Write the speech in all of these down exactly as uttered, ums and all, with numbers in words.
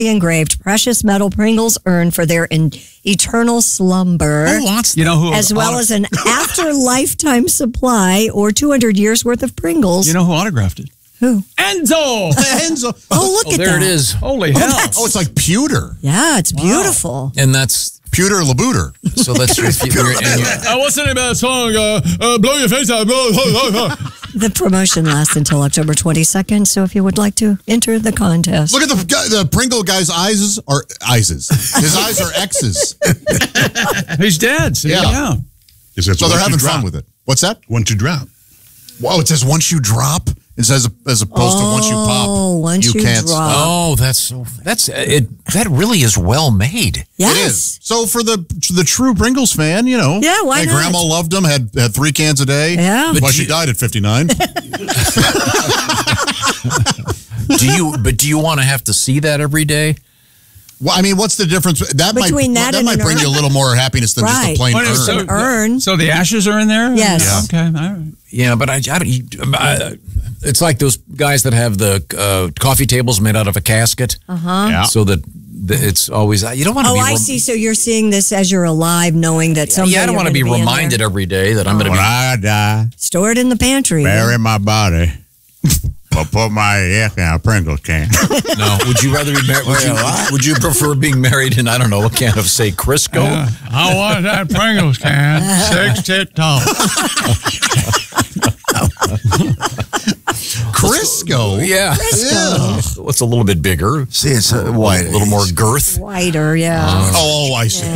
engraved precious metal Pringles earned for their in- eternal slumber. Oh, lots. You know who? As well auto- as an after lifetime supply or two hundred years worth of Pringles. You know who autographed it? Who? Enzo. Enzo. Oh, look Oh, at there that. it is. Holy hell. Oh, it's like pewter. Yeah, it's beautiful. And that's Pewter Labooter. so. That's if you, you're, and you, Uh, what's the name of that song? Uh, uh, blow your face out. The promotion lasts until October twenty-second, so if you would like to enter the contest. Look at the guy, the Pringle guy's eyes are eyes. His eyes are X's. He's dead. See? Yeah. yeah. So they're having fun with it. What's that? Once you drop. Whoa, it says once you drop. It says as opposed to once you pop. Oh, once you can't drop. stop. oh, that's so. That's it. That really is well made. Yes. It is. So for the the true Pringles fan, you know. Yeah, why hey, not? Grandma loved them, had had three cans a day. Yeah. But But she you- died at fifty-nine. Do you? But do you want to have to see that every day? Well, I mean, what's the difference? That Between might, that that and might an bring you a urn. little more happiness than just Right. a plain What urn. is- so, An urn. so the ashes are in there? Yes. Yeah. Okay. All right. Yeah, but I, I don't. you- I, it's like those guys that have the uh, coffee tables made out of a casket, Uh-huh. Yeah. so that the, it's always. You don't want to Oh, be. I rem- see. So you're seeing this as you're alive, knowing that someday Yeah, I don't want to be in reminded there. every day that I'm going to When be. I die, Store it in the pantry. bury my body. I'll put my head in a Pringles can. No, would you rather be married? Would you, would you prefer being married in I don't know what can of say Crisco? Yeah. I want that Pringles can. Six tit tall. Crisco. Yeah, Crisco. It's a little bit bigger. See, it's uh, A white. little more girth. Whiter, yeah. Oh, I see.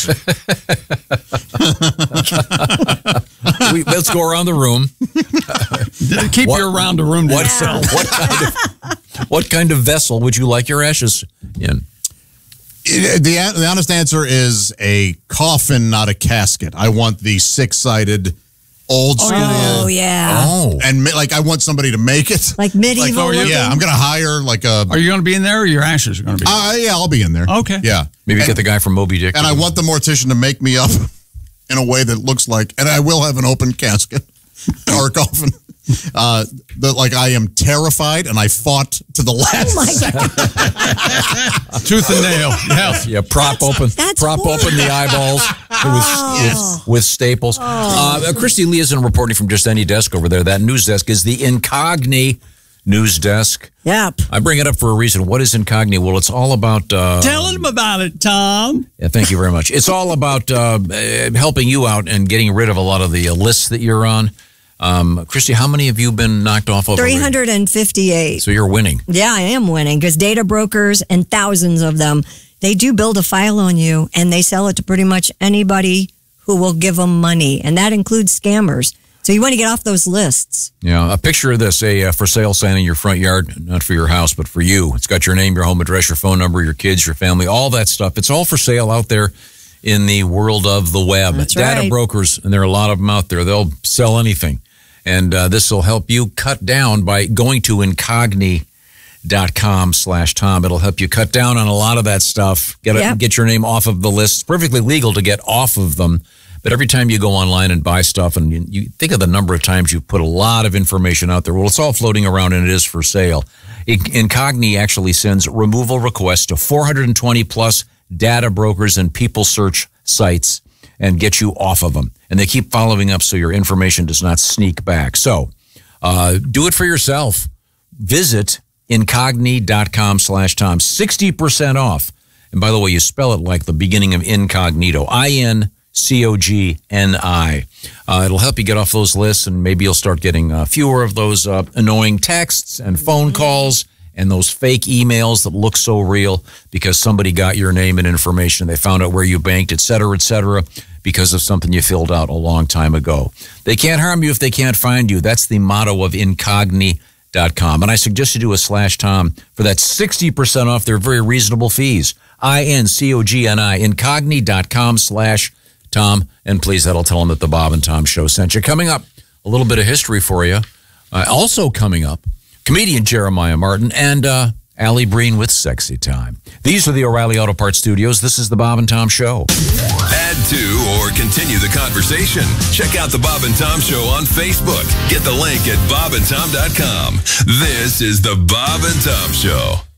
We, let's go around the room. Keep What- you around the room. What, to what kind of what kind of vessel would you like your ashes in? It- the, the honest answer is a coffin, not a casket. I want the six-sided, old school. Oh, yeah. Oh, And ma- like I want somebody to make it. Like medieval Like, looking? yeah, I'm gonna hire like a. Are you going to be in there or your ashes are going to be? Uh, yeah, I'll be in there. Okay. Yeah, maybe and, get the guy from Moby Dick. and I want the mortician to make me up in a way that looks like, and I will have an open casket or coffin. Uh, that like I am terrified, and I fought to the last. Oh my second. Tooth and nail. Yeah. Yeah, prop open, That's prop horrible. open the eyeballs with, with, with staples. Uh, Christy Lee isn't reporting from just any desk over there. That news desk is the Incogni news desk. Yep. I bring it up for a reason. What is Incogni? Well, it's all about. Uh, Tell him about it, Tom. yeah, thank you very much. It's all about uh, uh, helping you out and getting rid of a lot of the uh, lists that you're on. Um, Christy, how many have you been knocked off of? three hundred fifty-eight. So you're winning. Yeah, I am winning because data brokers and thousands of them, they do build a file on you and they sell it to pretty much anybody who will give them money. And that includes scammers. So you want to get off those lists. Yeah, a picture of this, a uh, for sale sign in your front yard, not for your house, but for you. It's got your name, your home address, your phone number, your kids, your family, all that stuff. It's all for sale out there in the world of the web. That's Data right. brokers, and there are a lot of them out there. They'll sell anything. And uh, this will help you cut down by going to incogni dot com slash Tom. It'll help you cut down on a lot of that stuff. Get, a, Yep. get your name off of the list. It's perfectly legal to get off of them. But every time you go online and buy stuff, and you, you think of the number of times you've put a lot of information out there, well, it's all floating around and it is for sale. Incogni actually sends removal requests to four hundred twenty plus data brokers and people search sites and get you off of them. And they keep following up so your information does not sneak back. So uh, do it for yourself. Visit incogni dot com slash Tom. sixty percent off. And by the way, you spell it like the beginning of incognito. I N C O G N I. Uh, it'll help you get off those lists, and maybe you'll start getting uh, fewer of those uh, annoying texts and phone calls and those fake emails that look so real because somebody got your name and information. They found out where you banked, et cetera, et cetera, because of something you filled out a long time ago. They can't harm you if they can't find you. That's the motto of incogni dot com. And I suggest you do a slash Tom for that sixty percent off their very reasonable fees. I N C O G N I, incogni dot com slash Tom. And please, that'll tell them that the Bob and Tom Show sent you. Coming up, a little bit of history for you. Uh, also coming up, comedian Jeremiah Martin and uh, Allie Breen with Sexy Time. These are the O'Reilly Auto Parts Studios. This is the Bob and Tom Show. Add to or continue the conversation. Check out the Bob and Tom Show on Facebook. Get the link at bob and tom dot com. This is the Bob and Tom Show.